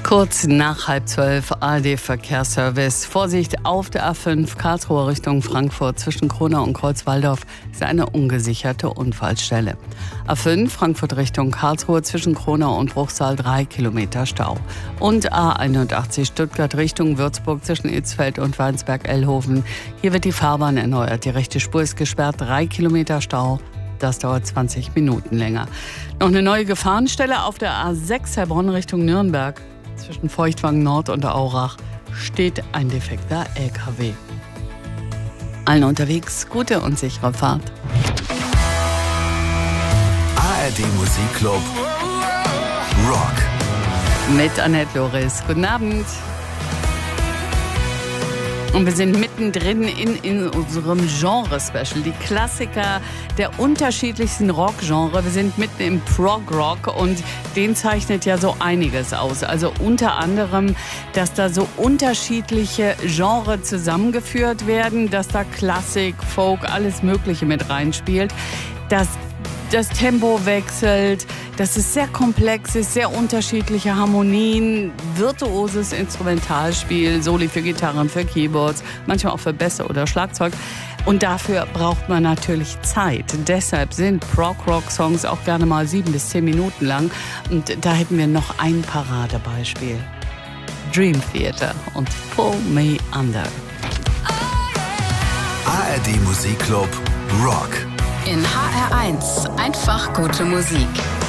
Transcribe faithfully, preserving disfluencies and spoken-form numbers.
Kurz nach halb zwölf, A R D-Verkehrsservice. Vorsicht auf der A fünf, Karlsruhe Richtung Frankfurt. Zwischen Kronau und Kreuzwaldorf ist eine ungesicherte Unfallstelle. A fünf, Frankfurt Richtung Karlsruhe. Zwischen Kronau und Bruchsal drei Kilometer Stau. Und A einundachtzig, Stuttgart Richtung Würzburg. Zwischen Itzfeld und Weinsberg-Ellhofen. Hier wird die Fahrbahn erneuert. Die rechte Spur ist gesperrt, drei Kilometer Stau. Das dauert zwanzig Minuten länger. Noch eine neue Gefahrenstelle auf der A sechs, Heilbronn Richtung Nürnberg. Zwischen Feuchtwangen Nord und Aurach steht ein defekter L K W. Allen unterwegs gute und sichere Fahrt. A R D Musikclub Rock Mit Annette Loris. Guten Abend. Und wir sind mittendrin in, in unserem Genre-Special. Die Klassiker der unterschiedlichsten Rock-Genre. Wir sind mitten im Prog-Rock und den zeichnet ja so einiges aus. Also unter anderem, dass da so unterschiedliche Genres zusammengeführt werden, dass da Klassik, Folk, alles Mögliche mit reinspielt. Dass das Tempo wechselt, dass es sehr komplex ist, sehr unterschiedliche Harmonien, virtuoses Instrumentalspiel, Soli für Gitarren, für Keyboards, manchmal auch für Bässe oder Schlagzeug. Und dafür braucht man natürlich Zeit. Deshalb sind Prog-Rock-Songs auch gerne mal sieben bis zehn Minuten lang. Und da hätten wir noch ein Paradebeispiel. Dream Theater und Pull Me Under. A R D Musikclub Rock. In H R eins einfach gute Musik.